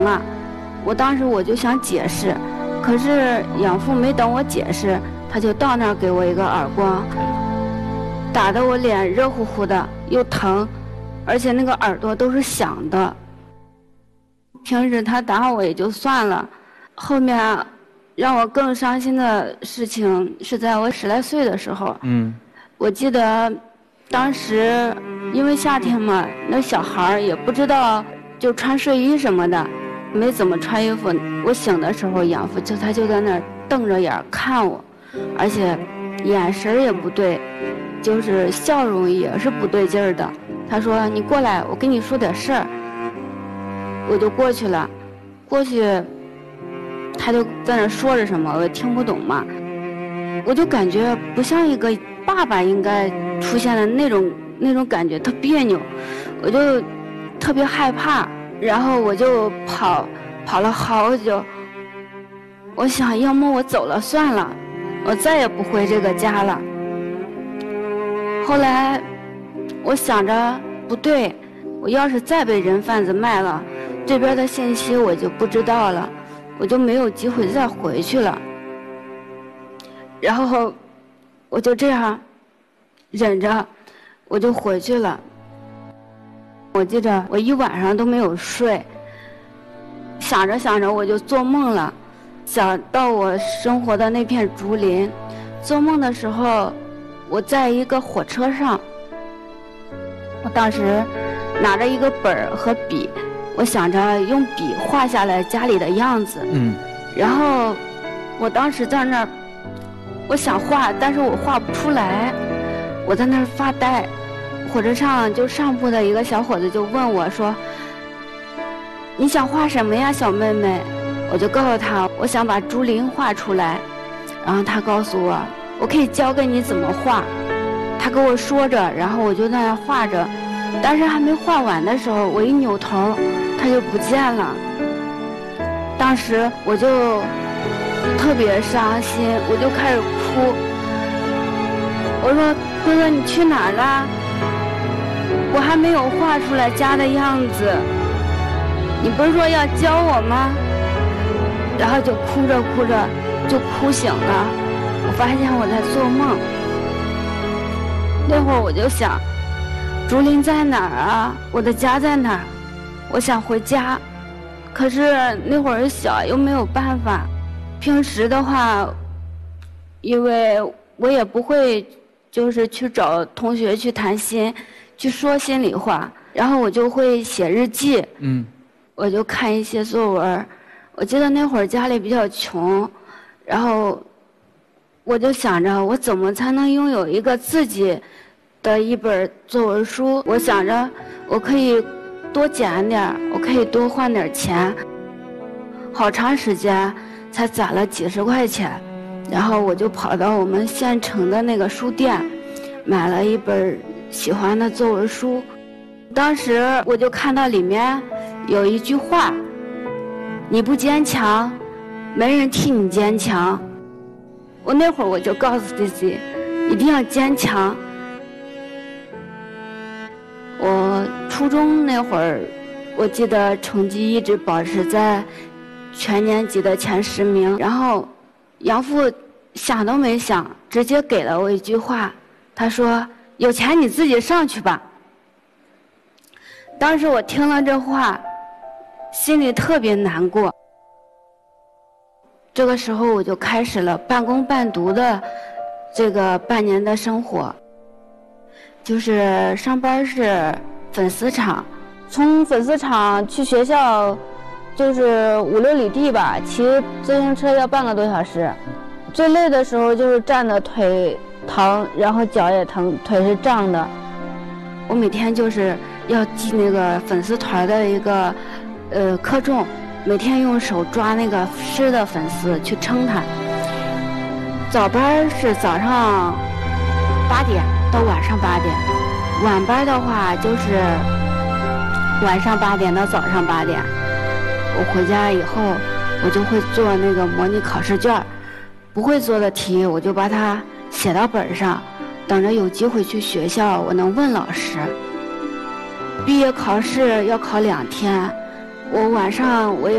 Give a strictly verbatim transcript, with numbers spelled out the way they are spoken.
啊！我当时我就想解释，可是养父没等我解释，他就到那儿给我一个耳光，打得我脸热乎乎的，又疼，而且那个耳朵都是响的。平时他打我也就算了，后面让我更伤心的事情是在我十来岁的时候。嗯，我记得当时因为夏天嘛，那小孩也不知道就穿睡衣什么的，没怎么穿衣服。我醒的时候，养父就他就在那儿瞪着眼看我，而且眼神也不对，就是笑容也是不对劲儿的。他说：“你过来，我跟你说点事儿。”我就过去了，过去他就在那说着什么，我也听不懂嘛。我就感觉不像一个爸爸应该出现的那种那种感觉，特别扭，我就特别害怕，然后我就跑跑了好久。我想，要么我走了算了，我再也不回这个家了。后来我想着不对，我要是再被人贩子卖了，这边的信息我就不知道了，我就没有机会再回去了。然后我就这样忍着，我就回去了。我记着我一晚上都没有睡，想着想着我就做梦了，想到我生活的那片竹林。做梦的时候，我在一个火车上，我当时拿着一个本儿和笔，我想着用笔画下来家里的样子。嗯。然后我当时在那儿，我想画，但是我画不出来，我在那儿发呆。火车上就上铺的一个小伙子就问我说：“你想画什么呀，小妹妹？”我就告诉他，我想把竹林画出来。然后他告诉我，我可以教给你怎么画。他跟我说着，然后我就在那画着。但是还没画完的时候，我一扭头，他就不见了。当时我就特别伤心，我就开始哭。我说：“哥哥，你去哪儿了？我还没有画出来家的样子，你不是说要教我吗？”然后就哭着哭着就哭醒了，我发现我在做梦。那会儿我就想，竹林在哪儿啊？我的家在哪儿？我想回家，可是那会儿小又没有办法。平时的话，因为我也不会就是去找同学去谈心，去说心里话，然后我就会写日记。嗯，我就看一些作文。我记得那会儿家里比较穷，然后我就想着我怎么才能拥有一个自己的一本作文书。我想着我可以多捡点，我可以多换点钱。好长时间才攒了几十块钱，然后我就跑到我们县城的那个书店，买了一本喜欢的作文书。当时我就看到里面有一句话：“你不坚强，没人替你坚强。”我那会儿我就告诉自己，一定要坚强。我初中那会儿，我记得成绩一直保持在全年级的前十名。然后，养父想都没想，直接给了我一句话，他说：“有钱你自己上去吧。”当时我听了这话，心里特别难过。这个时候我就开始了半工半读的这个半年的生活，就是上班是粉丝场，从粉丝场去学校就是五六里地吧，骑自行车要半个多小时。最累的时候就是站着腿疼，然后脚也疼，腿是胀的。我每天就是要记那个粉丝团的一个呃克重，每天用手抓那个湿的粉丝去称它。早班是早上八点到晚上八点，晚班的话就是晚上八点到早上八点。我回家以后，我就会做那个模拟考试卷，不会做的题我就把它写到本上，等着有机会去学校我能问老师。毕业考试要考两天，我晚上我也